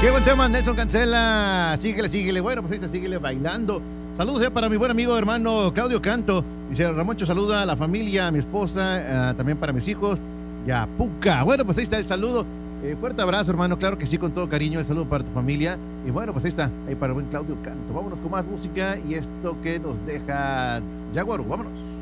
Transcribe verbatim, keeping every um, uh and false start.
Qué buen tema, Nelson Cancela. Síguele, síguele. Bueno, pues ahí está, síguele bailando. Saludos eh, para mi buen amigo, hermano Claudio Canto. Dice, Ramoncho, saluda a la familia, a mi esposa, eh, también para mis hijos. Ya, Puca. Bueno, pues ahí está el saludo. Eh, fuerte abrazo, hermano. Claro que sí, con todo cariño. El saludo para tu familia. Y bueno, pues ahí está, ahí para el buen Claudio Canto. Vámonos con más música y esto que nos deja Jaguar. Vámonos.